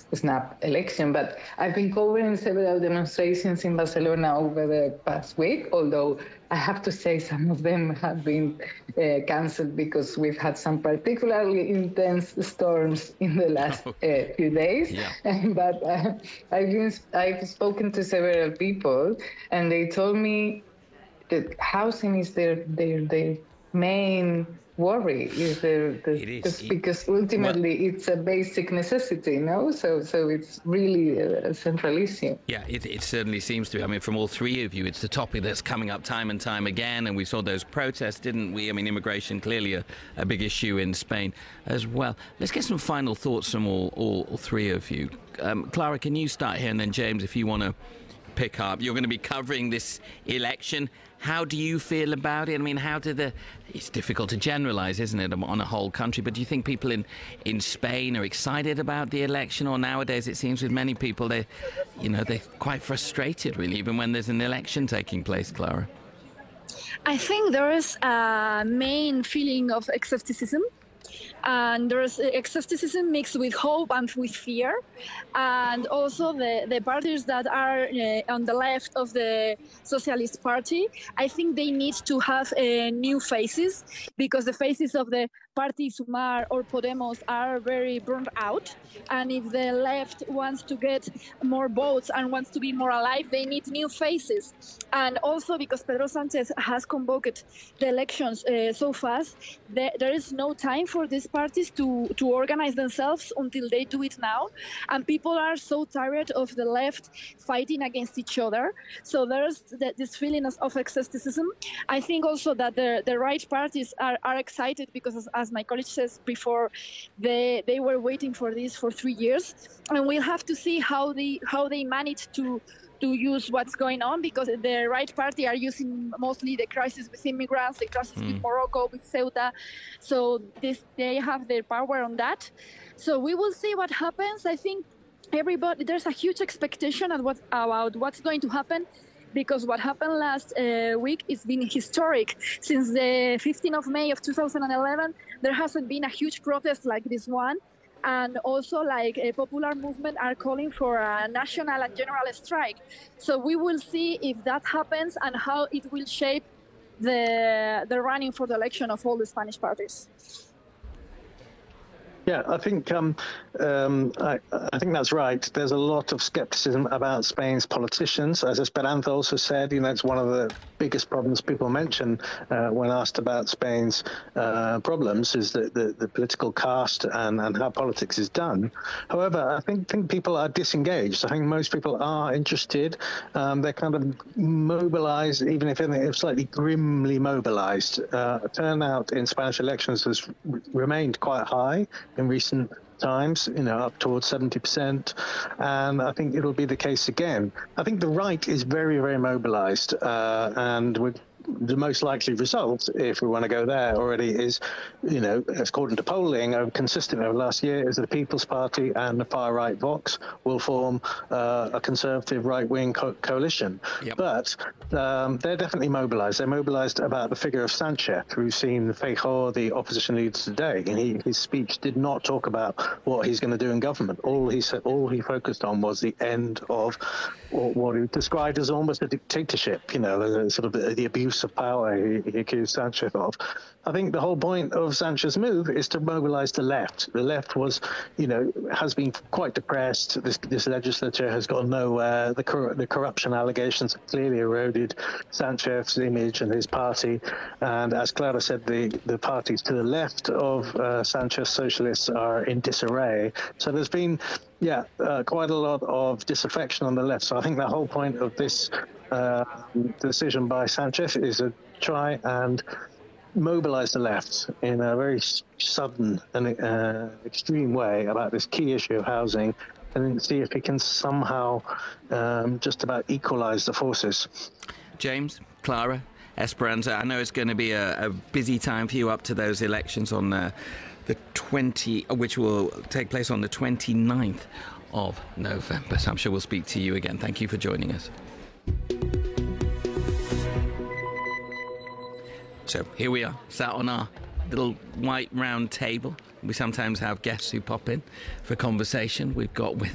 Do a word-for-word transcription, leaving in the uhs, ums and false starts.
snap election. But I've been covering several demonstrations in Barcelona over the past week, although I have to say some of them have been uh, cancelled because we've had some particularly intense storms in the last uh, few days. Yeah. But uh, I've, been, I've spoken to several people, and they told me that housing is their, their, their main worry, is the, the it is because, it, because ultimately well, it's a basic necessity, no? So so it's really a central issue. Yeah, it, it certainly seems to be. I mean, from all three of you, it's the topic that's coming up time and time again, and we saw those protests, didn't we? I mean, immigration clearly a, a big issue in Spain as well. Let's get some final thoughts from all, all, all three of you. Um, Clara, can you start here, and then James, if you want to pick up. You're going to be covering this election. How do you feel about it? I mean, how do the... It's difficult to generalise, isn't it, on a whole country, but do you think people in, in Spain are excited about the election? Or nowadays, it seems with many people, they, you know, they're quite frustrated, really, even when there's an election taking place, Clara? I think there is a main feeling of skepticism. And there's skepticism mixed with hope and with fear. And also the, the parties that are uh, on the left of the Socialist Party, I think they need to have uh, new faces, because the faces of the Parti Sumar or Podemos are very burned out. And if the left wants to get more votes and wants to be more alive, they need new faces. And also because Pedro Sanchez has convoked the elections uh, so fast, there, there is no time for these parties to, to organize themselves until they do it now. And people are so tired of the left fighting against each other. So there's the, this feeling of, of skepticism. I think also that the, the right parties are, are excited because, as, as my colleague says before, they, they were waiting for this for three years. And we'll have to see how they, how they manage to to use what's going on, because the right party are using mostly the crisis with immigrants, the crisis mm. with Morocco, with Ceuta. So this, they have their power on that. So we will see what happens. I think everybody, there's a huge expectation of what, about what's going to happen, because what happened last uh, week is been historic. Since the fifteenth of May of two thousand eleven, there hasn't been a huge protest like this one. And also, like a popular movement are calling for a national and general strike. So we will see if that happens and how it will shape the the running for the election of all the Spanish parties. Yeah, I think um, um, I, I think that's right. There's a lot of skepticism about Spain's politicians. As Esperanza also said, you know, it's one of the biggest problems people mention uh, when asked about Spain's uh, problems is the, the, the political caste and, and how politics is done. However, I think, think people are disengaged. I think most people are interested. Um, they're kind of mobilized, even if they're slightly grimly mobilized. Uh, turnout in Spanish elections has remained quite high in recent times, you know, up towards seventy percent, and I think it'll be the case again. I think the right is very, very mobilized, uh, and with the most likely result, if we want to go there already, is, you know, according to polling, uh, consistent over last year, is that the People's Party and the far-right Vox will form uh, a conservative right-wing co coalition. Yep. But um, they're definitely mobilized. They're mobilized about the figure of Sanchez. We've seen Feijóo, the opposition leader today, and he, his speech did not talk about what he's going to do in government. All he said, all he focused on was the end of what he described as almost a dictatorship, you know, the, sort of the, the abuse of power he, he accused Sanchez of. I think the whole point of Sanchez's move is to mobilize the left. The left was, you know, has been quite depressed. This, this legislature has gone nowhere. The, cor the corruption allegations have clearly eroded Sanchez's image and his party. And as Clara said, the, the parties to the left of uh, Sanchez socialists are in disarray. So there's been, yeah, uh, quite a lot of disaffection on the left. So I think the whole point of this uh, decision by Sanchez is to try and mobilize the left in a very sudden and uh, extreme way about this key issue of housing, and then see if he can somehow um, just about equalize the forces. James, Clara, Esperanza, I know it's going to be a, a busy time for you up to those elections on uh, the twentieth, which will take place on the twenty-ninth of November. So I'm sure we'll speak to you again. Thank you for joining us. So here we are, sat on our little white round table. We sometimes have guests who pop in for conversation. We've got with